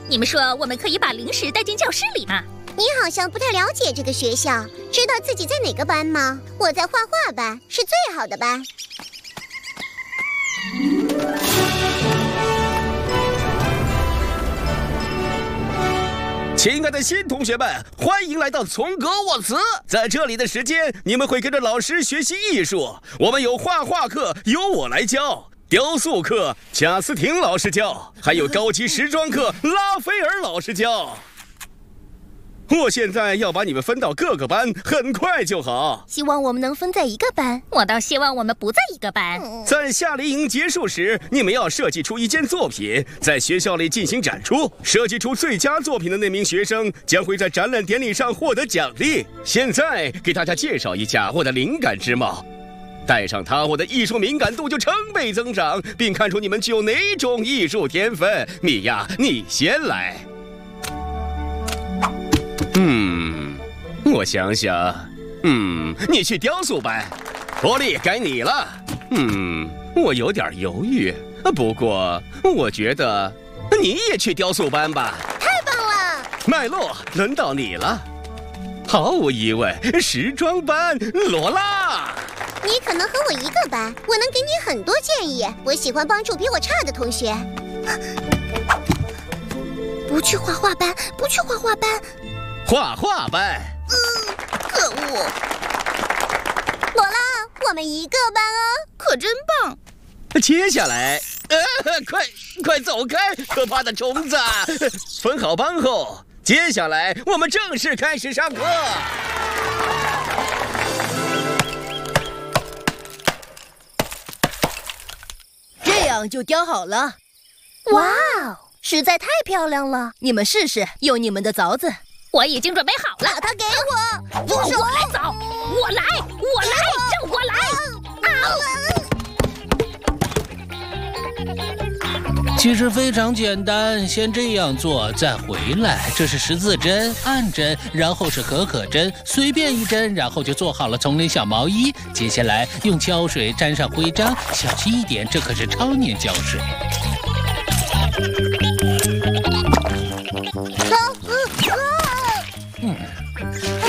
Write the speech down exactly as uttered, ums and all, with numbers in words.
你们说我们可以把零食带进教室里吗？ 你好像不太了解这个学校，知道自己在哪个班吗？我在画画班，是最好的班。 亲爱的新同学们，欢迎来到从格沃茨。在这里的时间，你们会跟着老师学习艺术。我们有画画课，由我来教；雕塑课，贾斯汀老师教；还有高级时装课，拉斐尔老师教。我现在要把你们分到各个班，很快就好。 希望我们能分在一个班。 我倒希望我们不在一个班。 在夏令营结束时，你们要设计出一件作品，在学校里进行展出。设计出最佳作品的那名学生将会在展览典礼上获得奖励。现在给大家介绍一下我的灵感之帽。戴上它，我的艺术敏感度就成倍增长，并看出你们具有哪种艺术天分。米娅，你先来。嗯，我想想，嗯，你去雕塑班。波利，该你了。嗯，我有点犹豫，不过我觉得你也去雕塑班吧。 太棒了！ 麦洛，轮到你了。毫无疑问，时装班，罗拉。 你可能和我一个班，我能给你很多建议。我喜欢帮助比我差的同学。 不去画画班，不去画画班。 画画班。 嗯，可恶！罗拉，我们一个班哦， 可真棒！ 接下来，呃，快快走开，可怕的虫子！分好班后，接下来我们正式开始上课。 这样就雕好了。哇哦，实在太漂亮了！你们试试，用你们的凿子。 我已经准备好了， 把它给我， 我我来凿，我来，我来，让我来！ 啊！其实非常简单，先这样做，再回来。这是十字针、暗针，然后是可可针，随便一针，然后就做好了丛林小毛衣。接下来用胶水沾上徽章，小心一点，这可是超粘胶水。